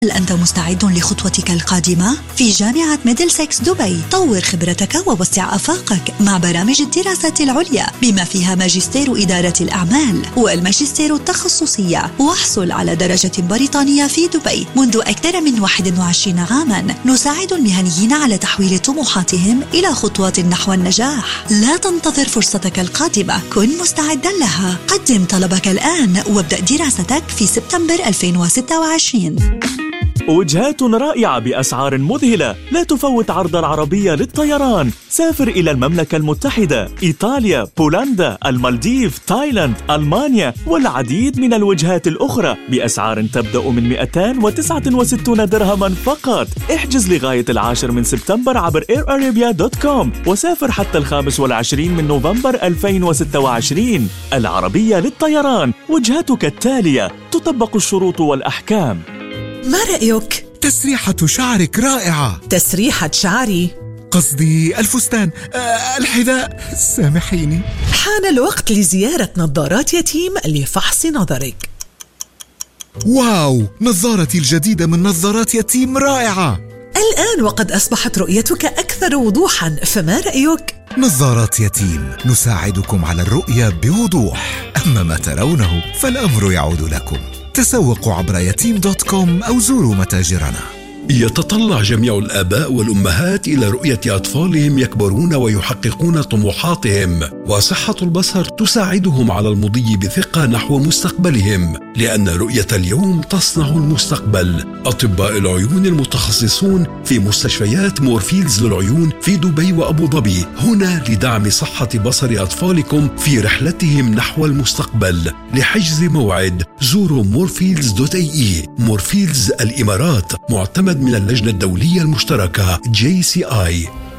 هل أنت مستعد لخطوتك القادمة؟ في جامعة ميدلسكس دبي طور خبرتك ووسع آفاقك مع برامج الدراسات العليا بما فيها ماجستير إدارة الأعمال والماجستير التخصصية، واحصل على درجة بريطانية في دبي منذ أكثر من 21 عاما. نساعد المهنيين على تحويل طموحاتهم إلى خطوات نحو النجاح. لا تنتظر فرصتك القادمة، كن مستعدا لها. قدم طلبك الآن وابدأ دراستك في سبتمبر 2026. وجهات رائعة بأسعار مذهلة. لا تفوت عرض العربية للطيران. سافر إلى المملكة المتحدة، إيطاليا، بولندا، المالديف، تايلاند، ألمانيا والعديد من الوجهات الأخرى بأسعار تبدأ من 269 درهما فقط. احجز لغاية 10 سبتمبر عبر airarabia.com وسافر حتى 25 نوفمبر 2026. العربية للطيران، وجهتك التالية، تطبق الشروط والأحكام. ما رأيك؟ تسريحة شعرك رائعة. تسريحة شعري؟ قصدي الفستان، الحذاء، سامحيني. حان الوقت لزيارة نظارات يتيم لفحص نظرك. واو، نظارتي الجديدة من نظارات يتيم رائعة. الآن وقد أصبحت رؤيتك أكثر وضوحا، فما رأيك؟ نظارات يتيم نساعدكم على الرؤية بوضوح، أما ما ترونه فالأمر يعود لكم. تسوقوا عبر يتيم.com أو زوروا متاجرنا. يتطلع جميع الآباء والأمهات إلى رؤية أطفالهم يكبرون ويحققون طموحاتهم، وصحة البصر تساعدهم على المضي بثقة نحو مستقبلهم، لأن رؤية اليوم تصنع المستقبل. أطباء العيون المتخصصون في مستشفيات مورفيلدز للعيون في دبي وأبو ظبي هنا لدعم صحة بصر أطفالكم في رحلتهم نحو المستقبل. لحجز موعد زوروا morfields.ae. مورفيلدز الإمارات، معتمد من اللجنة الدولية المشتركة JCI.